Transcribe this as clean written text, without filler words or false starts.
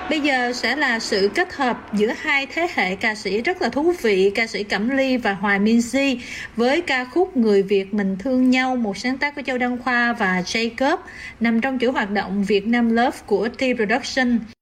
Bây giờ sẽ là sự kết hợp giữa hai thế hệ ca sĩ rất là thú vị, ca sĩ Cẩm Ly và Hòa Minzy với ca khúc Người Việt Mình Thương Nhau, một sáng tác của Châu Đăng Khoa và Jacob, nằm trong chuỗi hoạt động Việt Nam Love của T Production.